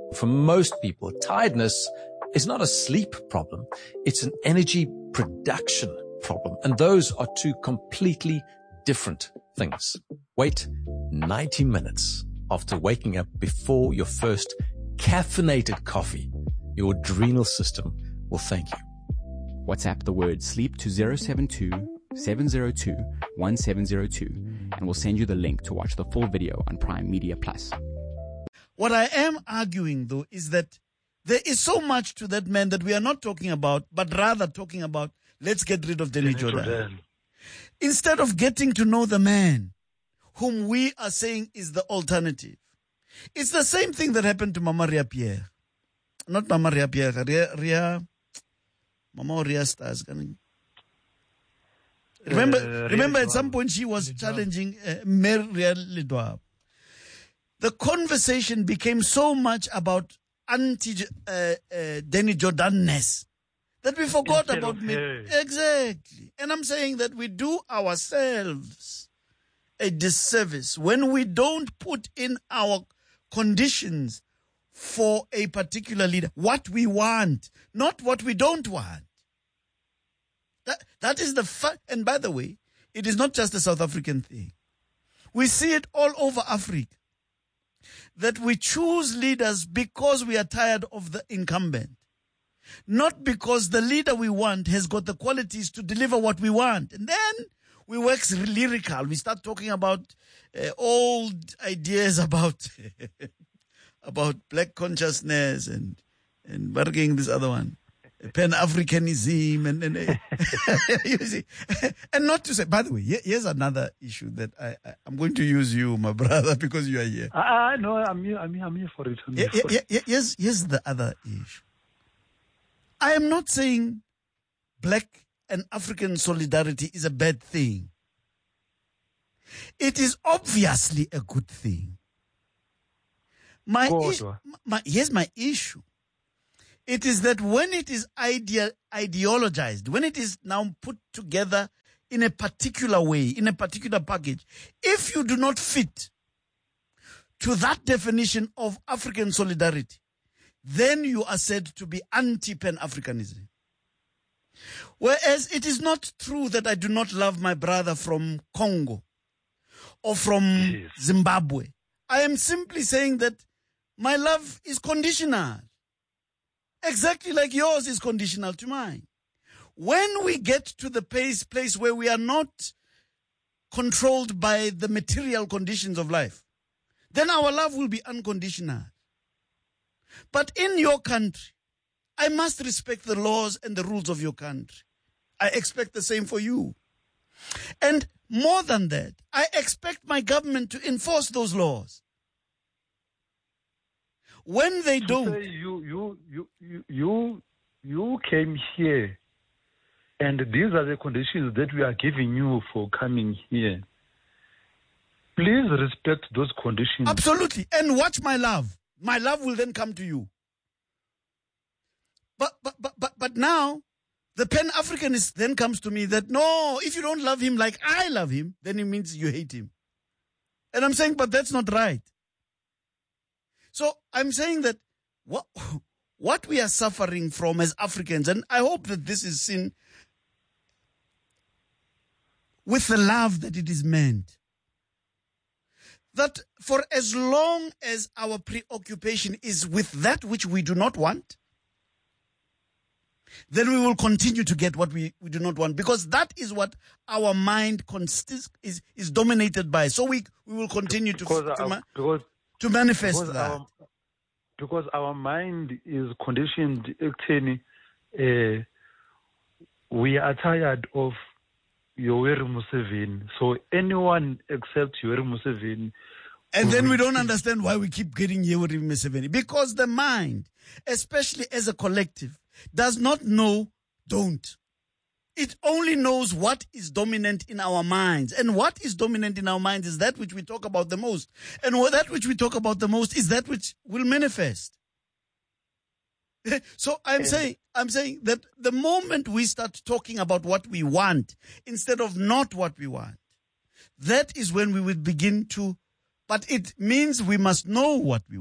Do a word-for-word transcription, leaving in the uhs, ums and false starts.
For most people, tiredness is not a sleep problem. It's an energy production problem. And those are two completely different things. Wait ninety minutes after waking up before your first caffeinated coffee. Your adrenal system will thank you. WhatsApp the word sleep to zero seven two, seven zero two, one seven zero two and we'll send you the link to watch the full video on Prime Media Plus. What I am arguing, though, is that there is so much to that man that we are not talking about, but rather talking about, let's get rid of Danny Jordaan. Jordan. Instead of getting to know the man whom we are saying is the alternative. It's the same thing that happened to Mama Ria Pierre. Not Mama Ria Pierre, Ria, Ria Mama Ria Stars. Remember, uh, remember at some point she was challenging uh, Mer Ria Ledwab. The conversation became so much about anti uh, uh, Danny Jordaan-ness that we forgot Instead about me. Exactly. And I'm saying that we do ourselves a disservice when we don't put in our conditions for a particular leader, what we want, not what we don't want. That, that is the fact. And by the way, it is not just a South African thing. We see it all over Africa. That we choose leaders because we are tired of the incumbent. Not because the leader we want has got the qualities to deliver what we want. And then we wax lyrical. We start talking about uh, old ideas about about black consciousness and and bargaining this other one, Pan-Africanism, and, and you see, and not to say. By the way, here's another issue that I, I I'm going to use you, my brother, because you are here. I uh, know I'm here. I'm here. I'm here for it. I'm here yeah, for yeah, it. Yeah, here's here's the other issue. I am not saying black and African solidarity is a bad thing. It is obviously a good thing. My, is, my here's my issue. It is that when it is idea, ideologized, when it is now put together in a particular way, in a particular package, if you do not fit to that definition of African solidarity, then you are said to be anti-Pan-Africanism. Whereas it is not true that I do not love my brother from Congo or from yes. Zimbabwe. I am simply saying that my love is conditional. Exactly like yours is conditional to mine. When we get to the place, place where we are not controlled by the material conditions of life, then our love will be unconditional. But in your country, I must respect the laws and the rules of your country. I expect the same for you. And more than that, I expect my government to enforce those laws. When they to don't, say you, you, you, you, you, you came here, and these are the conditions that we are giving you for coming here. Please respect those conditions. Absolutely, and watch my love. My love will then come to you. But but but but but now, the Pan-Africanist then comes to me that no, if you don't love him like I love him, then it means you hate him. And I'm saying, but that's not right. So I'm saying that what, what we are suffering from as Africans, and I hope that this is seen with the love that it is meant, that for as long as our preoccupation is with that which we do not want, then we will continue to get what we, we do not want, because that is what our mind consists, is, is dominated by. So we, we will continue to, because to, our, ma- because, to manifest because that. Our, because our mind is conditioned, actually, uh, we are tired of Yoweri Museveni. So anyone except Yoweri Museveni. And then we don't understand why we keep getting Yoweri Museveni. Because the mind, especially as a collective, does not know don't. It only knows what is dominant in our minds. And what is dominant in our minds is that which we talk about the most. And that which we talk about the most is that which will manifest. So I'm and saying, I'm saying that the moment we start talking about what we want instead of not what we want, that is when we will begin to, but it means we must know what we want.